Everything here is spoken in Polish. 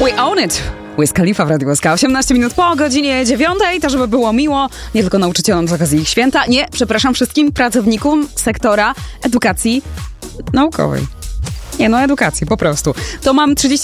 We own it! Wiz Khalifa w Radiu SK. 18 minut po godzinie 9, to żeby było miło nie tylko nauczycielom z okazji ich święta, nie, przepraszam, wszystkim pracownikom sektora edukacji naukowej. Nie, no edukacji, po prostu. To mam 30